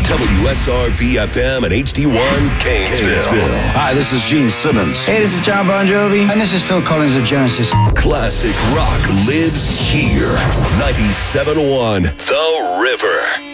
WSR VFM and HD1 Gainesville. Hi, this is Gene Simmons. Hey, this is John Bon Jovi. And this is Phil Collins of Genesis. Classic rock lives here. 97.1 The River.